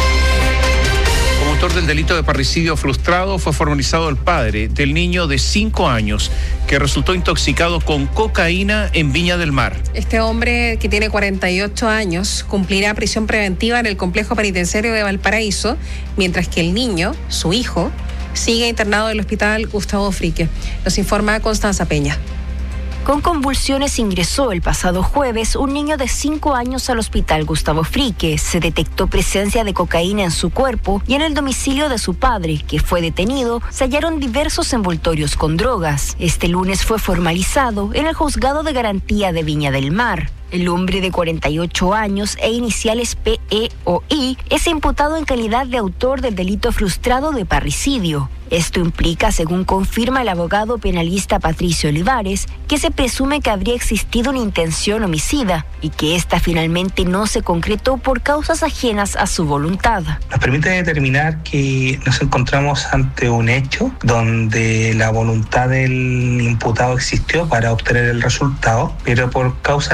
Como autor del delito de parricidio frustrado fue formalizado el padre del niño de 5 años que resultó intoxicado con cocaína en Viña del Mar. Este hombre, que tiene 48 años, cumplirá prisión preventiva en el complejo penitenciario de Valparaíso, mientras que el niño, su hijo, sigue internado en el hospital Gustavo Frique. Nos informa Constanza Peña. Con convulsiones ingresó el pasado jueves un niño de 5 años al hospital Gustavo Frique. Se detectó presencia de cocaína en su cuerpo y en el domicilio de su padre, que fue detenido, se hallaron diversos envoltorios con drogas. Este lunes fue formalizado en el Juzgado de Garantía de Viña del Mar. El hombre de 48 años e iniciales P.E. o I es imputado en calidad de autor del delito frustrado de parricidio. Esto implica, según confirma el abogado penalista Patricio Olivares, que se presume que habría existido una intención homicida y que ésta finalmente no se concretó por causas ajenas a su voluntad. Nos permite determinar que nos encontramos ante un hecho donde la voluntad del imputado existió para obtener el resultado, pero por causas externas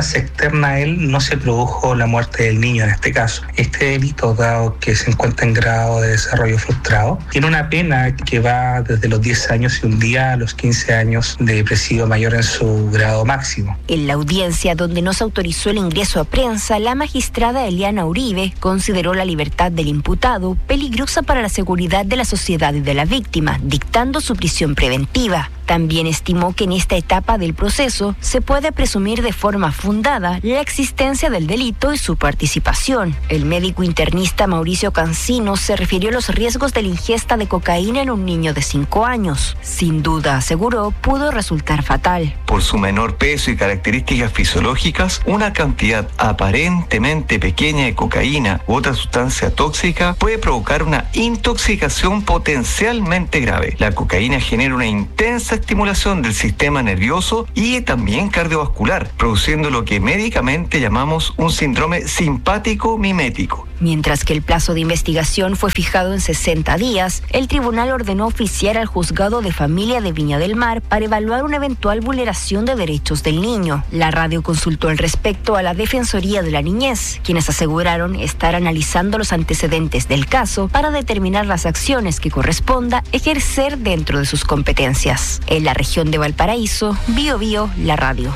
externa a él no se produjo la muerte del niño en este caso. Este delito, dado que se encuentra en grado de desarrollo frustrado, tiene una pena que va desde los 10 años y un día a los 15 años de presidio mayor en su grado máximo. En la audiencia, donde no se autorizó el ingreso a prensa, la magistrada Eliana Uribe consideró la libertad del imputado peligrosa para la seguridad de la sociedad y de la víctima, dictando su prisión preventiva. También estimó que en esta etapa del proceso se puede presumir de forma fundada la existencia del delito y su participación. El médico internista Mauricio Cancino se refirió a los riesgos de la ingesta de cocaína en un niño de 5 años. Sin duda, aseguró, pudo resultar fatal. Por su menor peso y características fisiológicas, una cantidad aparentemente pequeña de cocaína u otra sustancia tóxica puede provocar una intoxicación potencialmente grave. La cocaína genera una intensa estimulación del sistema nervioso y también cardiovascular, produciendo lo que médicamente llamamos un síndrome simpático mimético. Mientras que el plazo de investigación fue fijado en 60 días, el tribunal ordenó oficiar al juzgado de familia de Viña del Mar para evaluar una eventual vulneración de derechos del niño. La radio consultó al respecto a la Defensoría de la Niñez, quienes aseguraron estar analizando los antecedentes del caso para determinar las acciones que corresponda ejercer dentro de sus competencias. En la región de Valparaíso, Bio Bio, la radio.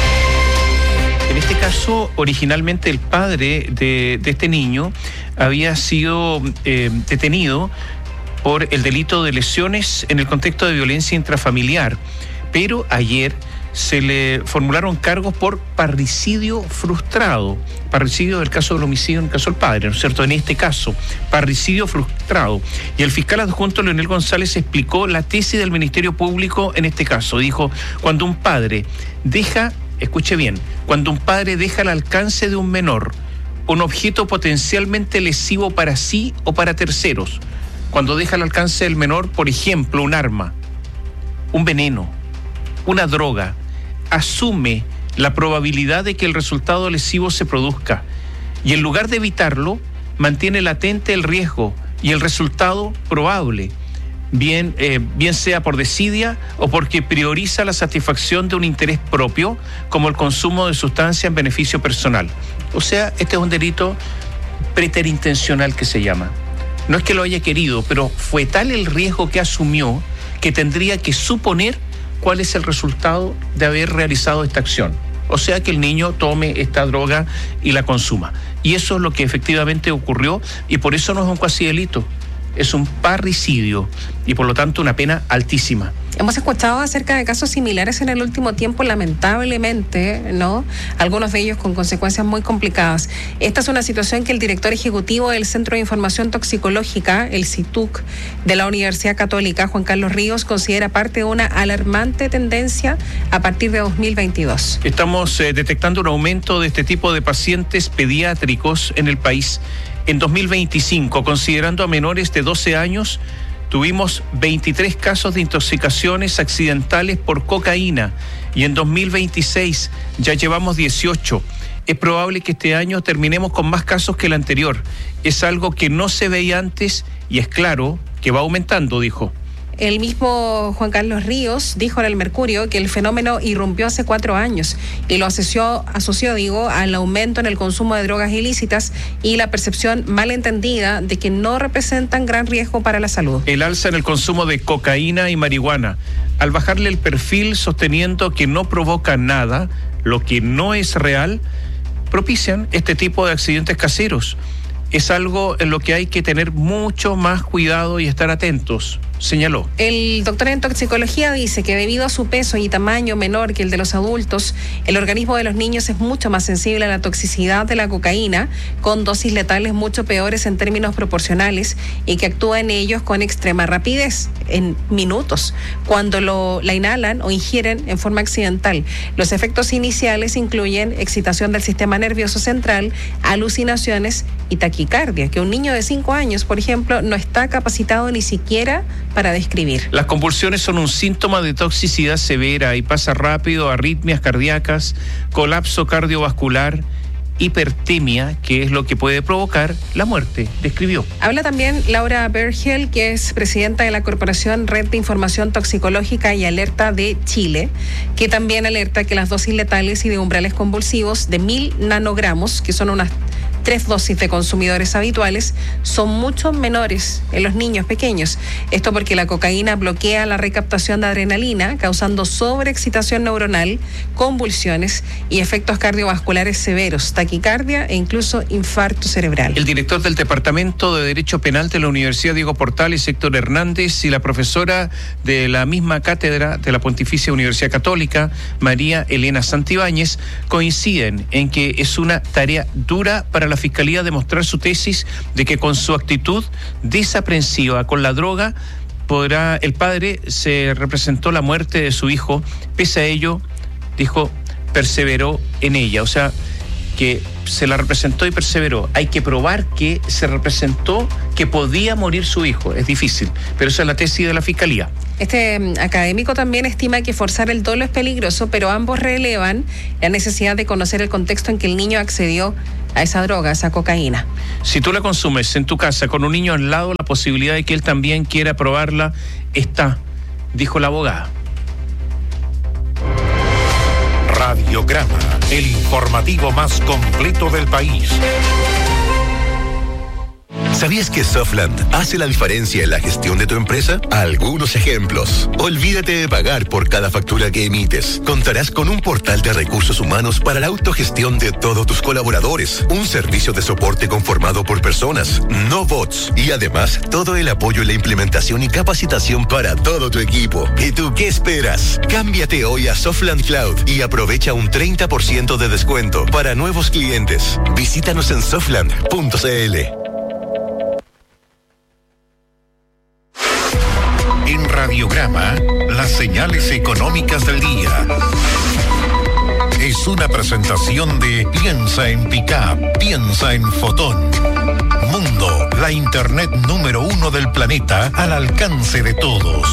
En este caso, originalmente el padre de este niño había sido detenido por el delito de lesiones en el contexto de violencia intrafamiliar, pero ayer se le formularon cargos por parricidio frustrado, parricidio del caso del homicidio en el caso del padre, ¿no es cierto? En este caso, parricidio frustrado. Y el fiscal adjunto Leonel González explicó la tesis del Ministerio Público en este caso. Dijo, cuando un padre deja, escuche bien, cuando un padre deja al alcance de un menor un objeto potencialmente lesivo para sí o para terceros, cuando deja al alcance del menor, por ejemplo, un arma, un veneno, una droga, asume la probabilidad de que el resultado lesivo se produzca y en lugar de evitarlo, mantiene latente el riesgo y el resultado probable, bien sea por desidia o porque prioriza la satisfacción de un interés propio, como el consumo de sustancia en beneficio personal. O sea, este es un delito preterintencional que se llama. No es que lo haya querido, pero fue tal el riesgo que asumió que tendría que suponer cuál es el resultado de haber realizado esta acción. O sea, que el niño tome esta droga y la consuma. Y eso es lo que efectivamente ocurrió y por eso no es un cuasi delito, es un parricidio y por lo tanto una pena altísima. Hemos escuchado acerca de casos similares en el último tiempo, lamentablemente, ¿no? Algunos de ellos con consecuencias muy complicadas. Esta es una situación que el director ejecutivo del Centro de Información Toxicológica, el CITUC, de la Universidad Católica, Juan Carlos Ríos, considera parte de una alarmante tendencia a partir de 2022. Estamos detectando un aumento de este tipo de pacientes pediátricos en el país. En 2025, considerando a menores de 12 años, tuvimos 23 casos de intoxicaciones accidentales por cocaína y en 2026 ya llevamos 18. Es probable que este año terminemos con más casos que el anterior. Es algo que no se veía antes y es claro que va aumentando, dijo. El mismo Juan Carlos Ríos dijo en el Mercurio que el fenómeno irrumpió hace 4 años y lo asoció, al aumento en el consumo de drogas ilícitas y la percepción malentendida de que no representan gran riesgo para la salud. El alza en el consumo de cocaína y marihuana, al bajarle el perfil sosteniendo que no provoca nada, lo que no es real, propician este tipo de accidentes caseros. Es algo en lo que hay que tener mucho más cuidado y estar atentos, señaló. El doctor en toxicología dice que debido a su peso y tamaño menor que el de los adultos, el organismo de los niños es mucho más sensible a la toxicidad de la cocaína, con dosis letales mucho peores en términos proporcionales y que actúa en ellos con extrema rapidez, en minutos, cuando la inhalan o ingieren en forma accidental. Los efectos iniciales incluyen excitación del sistema nervioso central, alucinaciones y taquicardia, que un niño de 5 años, por ejemplo, no está capacitado ni siquiera para describir. Las convulsiones son un síntoma de toxicidad severa y pasa rápido a arritmias cardíacas, colapso cardiovascular hipertemia, que es lo que puede provocar la muerte, describió. Habla también Laura Bergel, que es presidenta de la Corporación Red de Información Toxicológica y Alerta de Chile, que también alerta que las dosis letales y de umbrales convulsivos de 1000 nanogramos, que son unas 3 dosis de consumidores habituales, son mucho menores en los niños pequeños. Esto porque la cocaína bloquea la recaptación de adrenalina, causando sobreexcitación neuronal, convulsiones y efectos cardiovasculares severos, taquicardia e incluso infarto cerebral. El director del Departamento de Derecho Penal de la Universidad Diego Portales, Héctor Hernández, y la profesora de la misma cátedra de la Pontificia Universidad Católica, María Elena Santibáñez, coinciden en que es una tarea dura para la Fiscalía demostrar su tesis de que con su actitud desaprensiva con la droga el padre se representó la muerte de su hijo. Pese a ello, dijo, perseveró en ella. O sea, que se la representó y perseveró. Hay que probar que se representó que podía morir su hijo. Es difícil, pero esa es la tesis de la Fiscalía. Este académico también estima que forzar el dolo es peligroso, pero ambos relevan la necesidad de conocer el contexto en que el niño accedió a esa droga, a esa cocaína. Si tú la consumes en tu casa con un niño al lado, la posibilidad de que él también quiera probarla está, dijo la abogada. Radiograma, el informativo más completo del país. ¿Sabías que Softland hace la diferencia en la gestión de tu empresa? Algunos ejemplos. Olvídate de pagar por cada factura que emites. Contarás con un portal de recursos humanos para la autogestión de todos tus colaboradores. Un servicio de soporte conformado por personas, no bots. Y además, todo el apoyo en la implementación y capacitación para todo tu equipo. ¿Y tú qué esperas? Cámbiate hoy a Softland Cloud y aprovecha un 30% de descuento para nuevos clientes. Visítanos en softland.cl. En Radiograma, las señales económicas del día. Es una presentación de Piensa en Pickup, piensa en Fotón. Mundo, la internet número 1 del planeta al alcance de todos.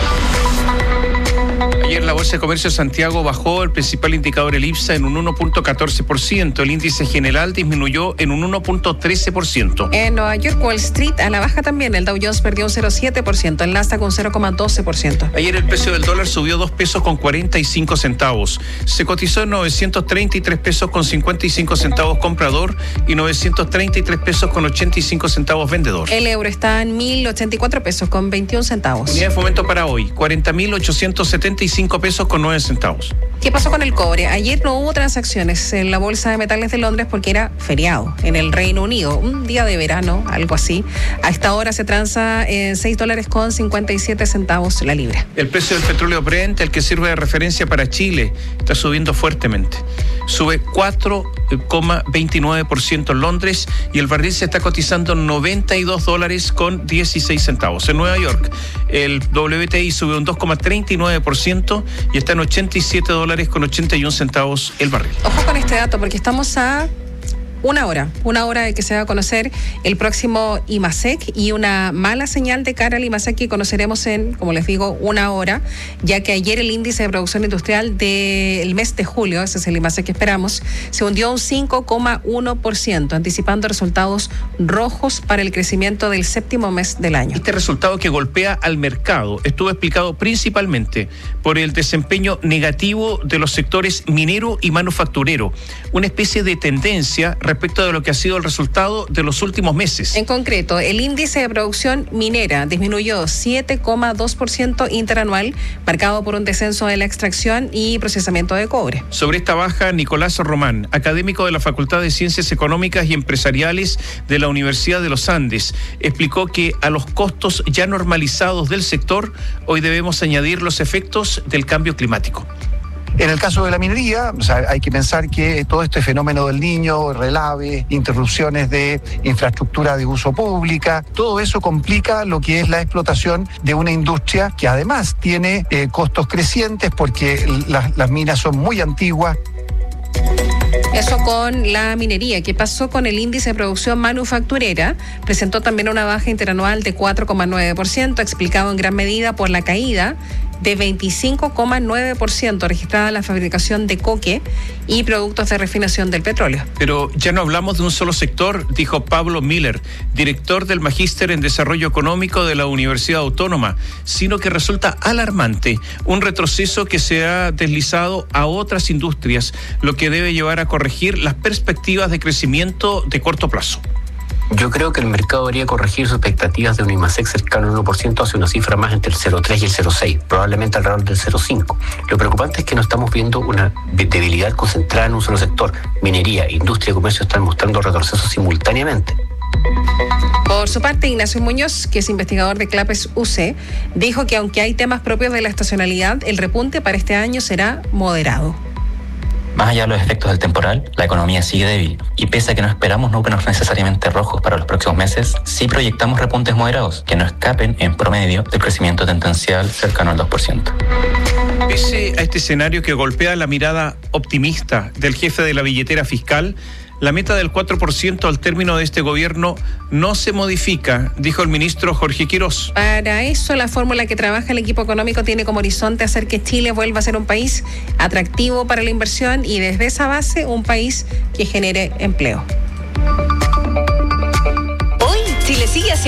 Ayer la Bolsa de Comercio de Santiago bajó, el principal indicador, el IPSA, en un 1.14%. El índice general disminuyó en un 1.13%. En Nueva York, Wall Street a la baja también. El Dow Jones perdió un 0.7%, el Nasdaq un 0.12%. Ayer el precio del dólar subió 2 pesos con 45 centavos. Se cotizó en 933 pesos con 55 centavos comprador y 933 pesos con 85 centavos vendedor. El euro está en 1.084 pesos con 21 centavos. Unidad de fomento para hoy, 40.875 pesos con 9 centavos. ¿Qué pasó con el cobre? Ayer no hubo transacciones en la Bolsa de Metales de Londres porque era feriado en el Reino Unido, un día de verano, algo así. A esta hora se transa en $6 con 57 centavos la libra. El precio del petróleo Brent, el que sirve de referencia para Chile, está subiendo fuertemente. Sube 4,29% en Londres y el barril se está cotizando en $92 con 16 centavos. En Nueva York, el WTI sube un 2,39% y está en $87 con 81 centavos el barril. Ojo con este dato porque estamos a una hora de que se va a conocer el próximo IMASEC y una mala señal de cara al IMASEC que conoceremos en, como les digo, una hora, ya que ayer el índice de producción industrial del mes de julio, ese es el IMASEC que esperamos, se hundió un 5,1%, anticipando resultados rojos para el crecimiento del séptimo mes del año. Este resultado que golpea al mercado estuvo explicado principalmente por el desempeño negativo de los sectores minero y manufacturero, una especie de tendencia respecto de lo que ha sido el resultado de los últimos meses. En concreto, el índice de producción minera disminuyó 7,2% interanual, marcado por un descenso de la extracción y procesamiento de cobre. Sobre esta baja, Nicolás Román, académico de la Facultad de Ciencias Económicas y Empresariales de la Universidad de los Andes, explicó que a los costos ya normalizados del sector, hoy debemos añadir los efectos del cambio climático. En el caso de la minería, hay que pensar que todo este fenómeno del Niño, relave, interrupciones de infraestructura de uso pública, todo eso complica lo que es la explotación de una industria que además tiene costos crecientes porque las minas son muy antiguas. Eso con la minería. ¿Qué pasó con el índice de producción manufacturera? Presentó también una baja interanual de 4,9%, explicado en gran medida por la caída de 25,9% registrada la fabricación de coque y productos de refinación del petróleo. Pero ya no hablamos de un solo sector, dijo Pablo Miller, director del Magíster en Desarrollo Económico de la Universidad Autónoma, sino que resulta alarmante un retroceso que se ha deslizado a otras industrias, lo que debe llevar a corregir las perspectivas de crecimiento de corto plazo. Yo creo que el mercado debería corregir sus expectativas de un IMASEC cercano al 1% hacia una cifra más entre el 0,3 y el 0,6, probablemente alrededor del 0,5. Lo preocupante es que no estamos viendo una debilidad concentrada en un solo sector. Minería, industria y comercio están mostrando retrocesos simultáneamente. Por su parte, Ignacio Muñoz, que es investigador de Clapes UC, dijo que aunque hay temas propios de la estacionalidad, el repunte para este año será moderado. Más allá de los efectos del temporal, la economía sigue débil y pese a que no esperamos números necesariamente rojos para los próximos meses, sí proyectamos repuntes moderados que no escapen en promedio del crecimiento tendencial cercano al 2%. Pese a este escenario que golpea la mirada optimista del jefe de la billetera fiscal, la meta del 4% al término de este gobierno no se modifica, dijo el ministro Jorge Quirós. Para eso, la fórmula que trabaja el equipo económico tiene como horizonte hacer que Chile vuelva a ser un país atractivo para la inversión y desde esa base un país que genere empleo. Hoy Chile sigue